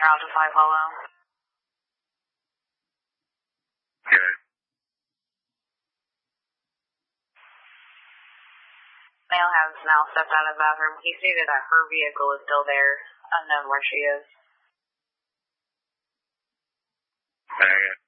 Route to 5 Hollow. Okay. Male has now stepped out of the bathroom. He stated that her vehicle is still there, unknown where she is. Okay.